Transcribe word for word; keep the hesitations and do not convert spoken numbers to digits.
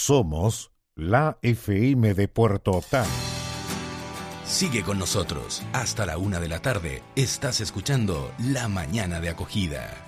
Somos la F M de Puerto Otán. Sigue con nosotros. Hasta la una de la tarde. Estás escuchando La Mañana de Acogida.